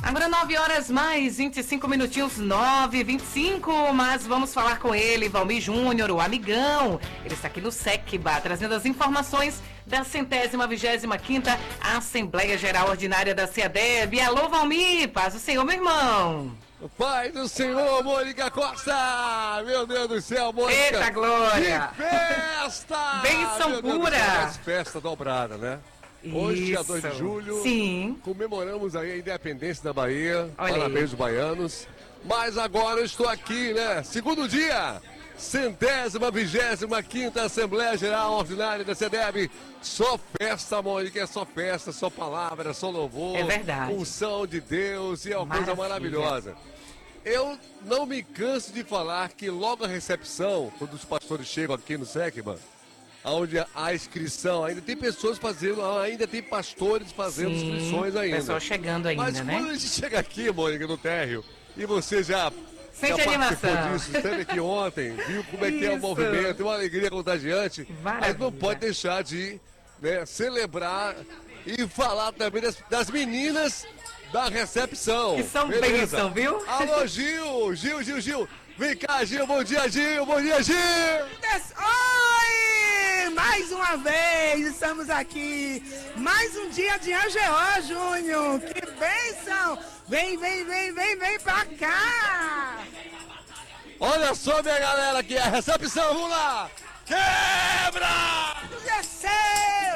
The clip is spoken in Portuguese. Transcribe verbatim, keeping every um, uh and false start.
Agora nove horas mais vinte e cinco minutinhos, nove e vinte e cinco, mas vamos falar com ele, Valmir Júnior, o amigão. Ele está aqui no SECBA, trazendo as informações da centésima vigésima quinta Assembleia Geral Ordinária da CEADEB. Alô, Valmir, paz do Senhor, meu irmão. Pai do Senhor, Mônica Costa! Meu Deus do céu, Mônica! Eita, glória! Que festa! Bênção pura! Festa dobrada, né? Hoje, dia Isso. dois de julho, Sim. comemoramos aí a independência da Bahia. Olha Parabéns, aí. baianos. Mas agora eu estou aqui, né? Segundo dia, centésima vigésima quinta Assembleia Geral Ordinária da CEADEB. Só festa, Mônica, é só festa, só palavra, só louvor. É verdade. Unção de Deus e é uma coisa Maravilha. maravilhosa. Eu não me canso de falar que logo a recepção, quando os pastores chegam aqui no SECBA, onde a inscrição, ainda tem pessoas fazendo, ainda tem pastores fazendo Sim, inscrições ainda. pessoal chegando ainda, Mas né? quando a gente chega aqui, Mônica, no térreo, e você já, Sente já participou animação. disso, esteve aqui ontem, viu como é que é o Isso. movimento, uma alegria contagiante, mas Maravilha. não pode deixar de né, celebrar e falar também das, das meninas da recepção. Que são Beleza? bênção, viu? Alô, Gil, Gil, Gil, Gil. Vem cá, Gil, bom dia, Gil, bom dia, Gil. Oi! Mais uma vez estamos aqui. Mais um dia de A G O, Júnior. Que bênção! Vem, vem, vem, vem, vem pra cá! Olha só, minha galera, aqui é a recepção, vamos lá! Quebra! Desceu!